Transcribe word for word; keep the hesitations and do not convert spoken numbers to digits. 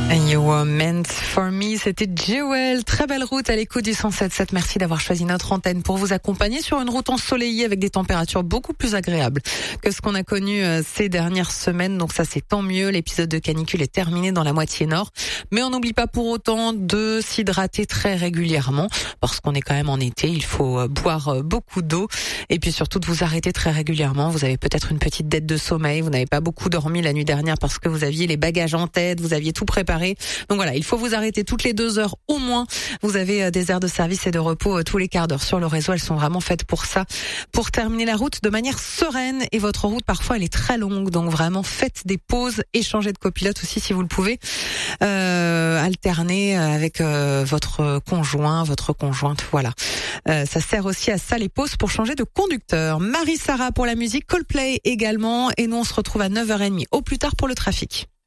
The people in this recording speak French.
You were meant for me, c'était Jewel. Très belle route à l'écoute du cent sept sept. Merci d'avoir choisi notre antenne pour vous accompagner sur une route ensoleillée avec des températures beaucoup plus agréables que ce qu'on a connu ces dernières semaines. Donc ça, c'est tant mieux. L'épisode de canicule est terminé dans la moitié nord. Mais on n'oublie pas pour autant de s'hydrater très régulièrement parce qu'on est quand même en été. Il faut boire beaucoup d'eau et puis surtout de vous arrêter très régulièrement. Vous avez peut-être une petite dette de sommeil. Vous n'avez pas beaucoup dormi la nuit dernière parce que vous aviez les bagages en tête. Vous aviez tout préparé. Donc voilà, il faut vous arrêter toutes les deux heures au moins. Vous avez des aires de service et de repos tous les quarts d'heure sur le réseau. Elles sont vraiment faites pour ça, pour terminer la route de manière sereine. Et votre route, parfois, elle est très longue. Donc vraiment, faites des pauses et changez de copilote aussi si vous le pouvez. Euh, alternez avec euh, votre conjoint, votre conjointe. Voilà. Euh, ça sert aussi à ça, les pauses, pour changer de conducteur. Marie-Sara pour la musique, Coldplay également. Et nous, on se retrouve à neuf heures trente au plus tard pour le trafic.